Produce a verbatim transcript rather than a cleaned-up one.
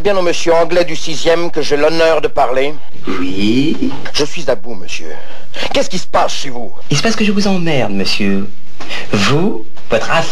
bien au monsieur anglais du sixième que j'ai l'honneur de parler? Oui. Je suis à bout, monsieur. Qu'est-ce qui se passe chez vous? Il se passe que je vous emmerde, monsieur. Vous, votre affaire.